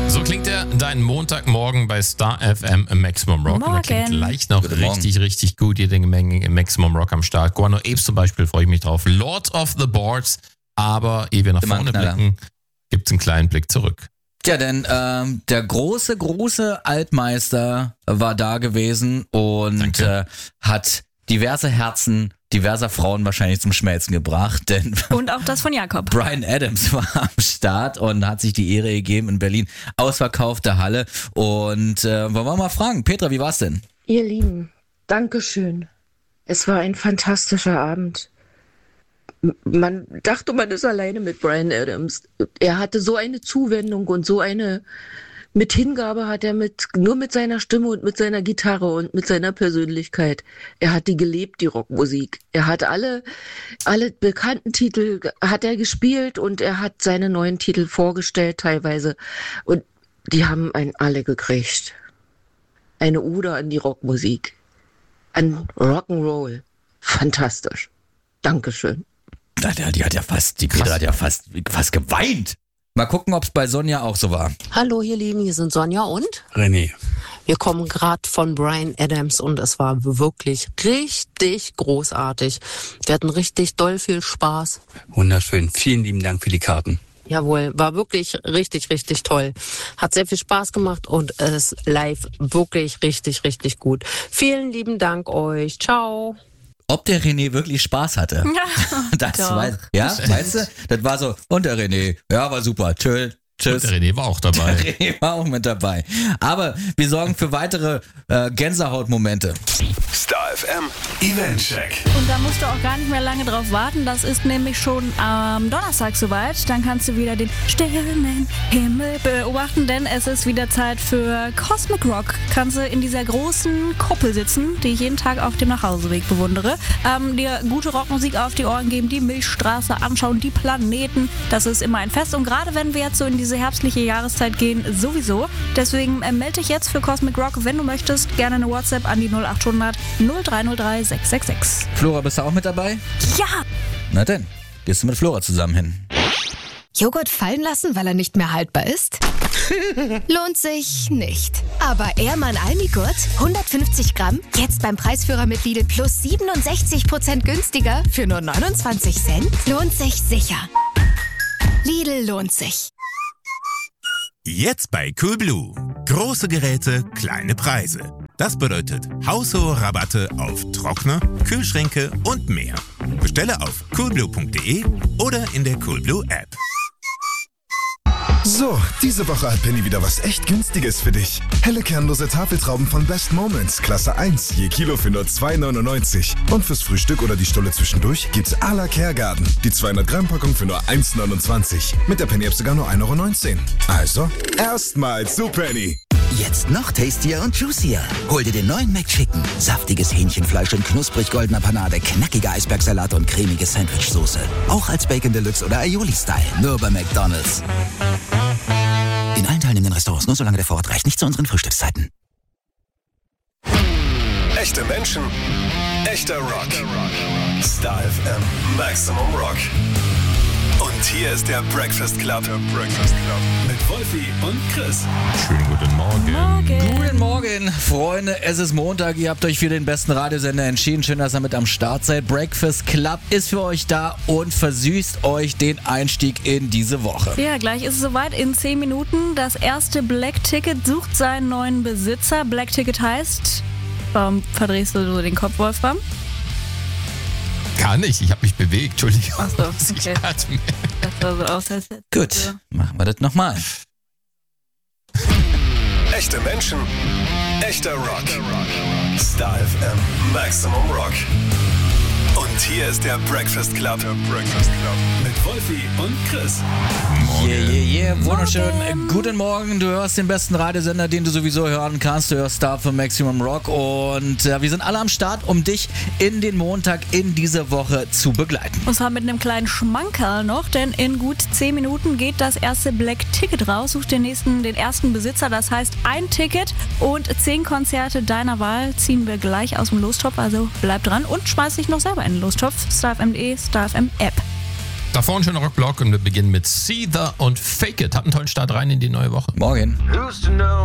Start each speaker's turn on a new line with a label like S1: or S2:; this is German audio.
S1: So klingt dein Montagmorgen bei Star FM im Maximum Rock. Und da klingt gleich noch richtig gut jede Menge im Maximum Rock am Start. Guano Apes zum Beispiel, freue ich mich drauf. Lord of the Boards. Aber ehe wir nach vorne blicken, gibt es einen kleinen Blick zurück.
S2: Ja, denn der große Altmeister war da gewesen und hat diverse Herzen diverser Frauen wahrscheinlich zum Schmelzen gebracht. Denn
S3: und auch das von Jakob.
S2: Bryan Adams war am Start und hat sich die Ehre gegeben in Berlin. Ausverkaufte Halle. Und wollen wir mal fragen, Petra, wie war's denn?
S4: Ihr Lieben, Dankeschön. Es war ein fantastischer Abend. Man dachte, man ist alleine mit Bryan Adams. Er hatte so eine Zuwendung und so eine mit Hingabe hat er nur mit seiner Stimme und mit seiner Gitarre und mit seiner Persönlichkeit. Er hat die gelebt, die Rockmusik. Er hat alle bekannten Titel hat er gespielt und er hat seine neuen Titel vorgestellt teilweise. Und die haben einen alle gekriegt. Eine Ode an die Rockmusik. An Rock'n'Roll. Fantastisch. Dankeschön.
S2: Die Petra hat ja fast geweint. Mal gucken, ob es bei Sonja auch so war.
S5: Hallo ihr Lieben, hier sind Sonja und
S6: René.
S5: Wir kommen gerade von Bryan Adams und es war wirklich richtig großartig. Wir hatten richtig doll viel Spaß.
S6: Wunderschön. Vielen lieben Dank für die Karten.
S5: Jawohl, war wirklich richtig toll. Hat sehr viel Spaß gemacht und es ist live wirklich richtig gut. Vielen lieben Dank euch. Ciao.
S2: Ob der René wirklich Spaß hatte?
S3: Ja,
S2: weißt du? Das war so, und der René, ja, war super, tschüss.
S1: Und der René war auch dabei.
S2: Der René war auch mit dabei. Aber wir sorgen für weitere Gänsehautmomente.
S7: Star FM Eventcheck.
S3: Und da musst du auch gar nicht mehr lange drauf warten. Das ist nämlich schon am Donnerstag soweit. Dann kannst du wieder den Sternenhimmel beobachten, denn es ist wieder Zeit für Cosmic Rock. Kannst du in dieser großen Kuppel sitzen, die ich jeden Tag auf dem Nachhauseweg bewundere. Dir gute Rockmusik auf die Ohren geben, die Milchstraße anschauen, die Planeten. Das ist immer ein Fest. Und gerade wenn wir jetzt so in diese herbstliche Jahreszeit gehen, sowieso. Deswegen melde dich jetzt für Cosmic Rock, wenn du möchtest. Gerne eine WhatsApp an die 0800 0303 666.
S2: Flora, bist du auch mit dabei?
S3: Ja!
S2: Na denn, gehst du mit Flora zusammen hin.
S8: Joghurt fallen lassen, weil er nicht mehr haltbar ist? Lohnt sich nicht. Aber Ehrmann Almigurt, 150 Gramm, jetzt beim Preisführer mit Lidl plus 67% günstiger für nur 29 Cent? Lohnt sich sicher. Lidl lohnt sich.
S9: Jetzt bei Coolblue. Große Geräte, kleine Preise. Das bedeutet haushohe Rabatte auf Trockner, Kühlschränke und mehr. Bestelle auf coolblue.de oder in der Coolblue App.
S10: So, diese Woche hat Penny wieder was echt Günstiges für dich. Helle kernlose Tafeltrauben von Best Moments, Klasse 1, je Kilo für nur 2,99. Und fürs Frühstück oder die Stulle zwischendurch gibt's à la Kergarten. Die 200 Gramm Packung für nur 1,29. Mit der Penny-App sogar nur 1,19 €. Also, erstmal zu Penny.
S11: Jetzt noch tastier und juicier. Hol dir den neuen McChicken. Saftiges Hähnchenfleisch in knusprig goldener Panade, knackiger Eisbergsalat und cremige Sandwichsoße. Auch als Bacon Deluxe oder Aioli-Style. Nur bei McDonald's. In allen teilnehmenden Restaurants, nur solange der Vorrat reicht. Nicht zu unseren Frühstückszeiten.
S7: Echte Menschen, echter Rock. Star FM Maximum Rock. Und hier ist der Breakfast Club. Mit Wolfi und Chris.
S1: Schönen guten Morgen.
S2: Guten Morgen, Freunde. Es ist Montag. Ihr habt euch für den besten Radiosender entschieden. Schön, dass ihr mit am Start seid. Breakfast Club ist für euch da und versüßt euch den Einstieg in diese Woche.
S3: Ja, gleich ist es soweit. In 10 Minuten. Das erste Black Ticket sucht seinen neuen Besitzer. Black Ticket heißt... Warum verdrehst du so den Kopf, Wolfram?
S1: Gar nicht, ich habe mich bewegt, Entschuldigung.
S3: Ach so, okay. Das sah so aus, als hätte
S2: Gut, machen wir das nochmal.
S7: Echte Menschen, echter Rock. Star FM Maximum Rock. Und hier ist der Breakfast Club. Mit Wolfi und Chris.
S2: Yeah. Wunderschön. Guten Morgen. Du hörst den besten Radiosender, den du sowieso hören kannst. Du hörst Star für Maximum Rock. Und wir sind alle am Start, um dich in den Montag in dieser Woche zu begleiten.
S3: Und zwar mit einem kleinen Schmankerl noch, denn in gut 10 Minuten geht das erste Black Ticket raus. Such den ersten Besitzer. Das heißt, ein Ticket und 10 Konzerte deiner Wahl ziehen wir gleich aus dem Lostopf. Also bleib dran und schmeiß dich noch selber in den Lostopf. StarFM.de, StarFM App.
S1: Da vorne schon Rockblock und wir beginnen mit See The und Fake It. Habt einen tollen Start rein in die neue Woche.
S2: Morgen.